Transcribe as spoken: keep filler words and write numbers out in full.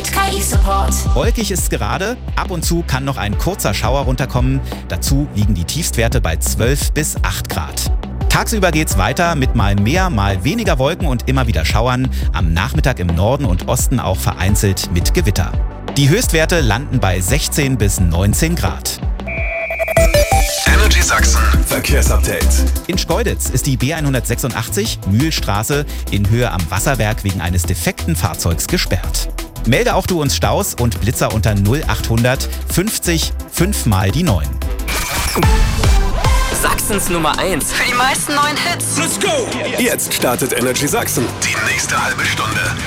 mit K I-Support. Wolkig ist es gerade, ab und zu kann noch ein kurzer Schauer runterkommen. Dazu liegen die Tiefstwerte bei zwölf bis acht Grad. Tagsüber geht's weiter mit mal mehr, mal weniger Wolken und immer wieder Schauern. Am Nachmittag im Norden und Osten auch vereinzelt mit Gewitter. Die Höchstwerte landen bei sechzehn bis neunzehn Grad. Energy Sachsen Verkehrsupdate. In Schkeuditz ist die B hundertsechsundachtzig Mühlstraße in Höhe am Wasserwerk wegen eines defekten Fahrzeugs gesperrt. Melde auch du uns Staus und Blitzer unter null achthundert fünfzig fünf mal die neun. Sachsens Nummer eins. Für die meisten neuen Hits. Let's go! Jetzt startet Energy Sachsen. Die nächste halbe Stunde.